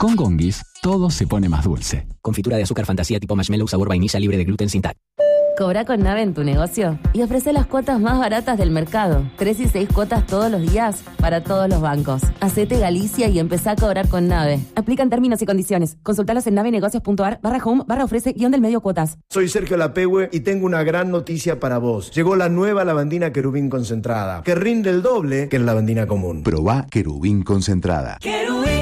Con Gongis, todo se pone más dulce. Confitura de azúcar fantasía tipo marshmallow sabor vainilla libre de gluten sin TAC. Cobra con Nave en tu negocio y ofrece las cuotas más baratas del mercado. 3 y 6 cuotas todos los días para todos los bancos. Hacete Galicia y empezá a cobrar con Nave. Aplican términos y condiciones. Consultalos en navenegocios.ar/home/ofrece-del-medio cuotas. Soy Sergio Lapehue y tengo una gran noticia para vos. Llegó la nueva lavandina Querubín concentrada, que rinde el doble que la lavandina común. Probá Querubín concentrada. Querubín.